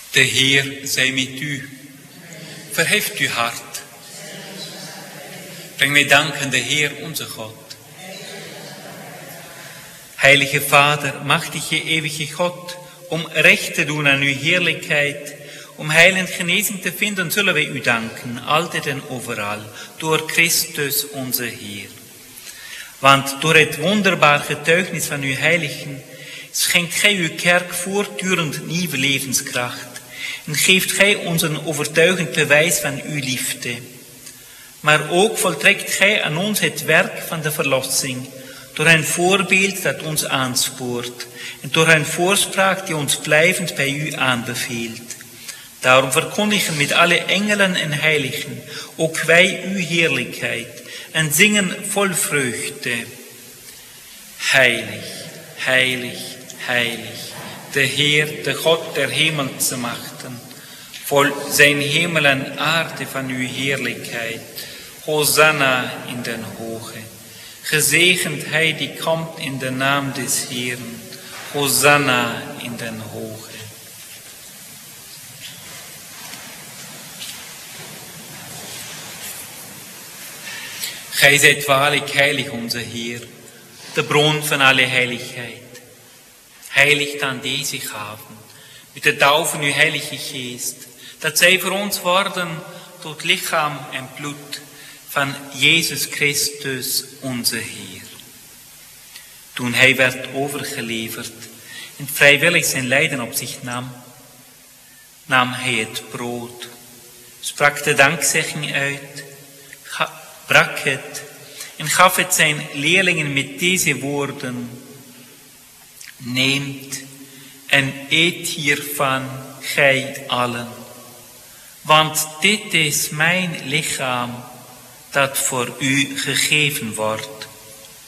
De Heer zij met u. Verheft uw hart. Breng mij dank aan de Heer onze God. Heilige Vader, machtige, eeuwige God, om recht te doen aan uw heerlijkheid, om heil en genezing te vinden, zullen wij u danken, altijd en overal, door Christus onze Heer. Want door het wonderbaar getuigenis van uw heiligen schenkt gij uw kerk voortdurend nieuwe levenskracht en geeft gij ons een overtuigend bewijs van uw liefde. Maar ook voltrekt gij aan ons het werk van de verlossing, door een voorbeeld dat ons aanspoort en door een voorspraak die ons blijvend bij u aanbeveelt. Daarom verkondigen met alle engelen en heiligen ook wij uw heerlijkheid en zingen vol vreugde. Heilig, heilig, heilig, de Heer, de God der hemelse machten, vol zijn hemel en aarde van uw heerlijkheid. Hosanna in den hoge. Gezegend hij die komt in de naam des Heeren. Hosanna in den hoge. Gij zijt waarlijk heilig, onze Heer, de bron van alle heiligheid. Heiligt aan deze gaven, met de dauw van uw heilige geest, dat zij voor ons worden tot lichaam en bloed van Jezus Christus, onze Heer. Toen hij werd overgeleverd en vrijwillig zijn lijden op zich nam hij het brood, sprak de dankzegging uit, brak het en gaf het zijn leerlingen met deze woorden: neemt en eet hiervan, gij allen, want dit is mijn lichaam dat voor u gegeven wordt.